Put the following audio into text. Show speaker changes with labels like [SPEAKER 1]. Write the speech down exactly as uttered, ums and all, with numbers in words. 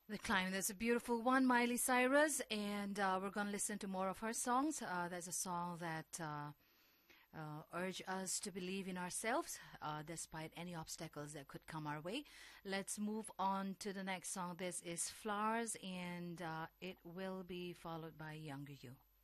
[SPEAKER 1] The Climb, that's a beautiful one, Miley Cyrus, and uh, we're going to listen to more of her songs. Uh, there's a song that uh, uh, urge us to believe in ourselves uh, despite any obstacles that could come our way. Let's move on to the next song. This is Flowers, and uh, it will be followed by Younger You.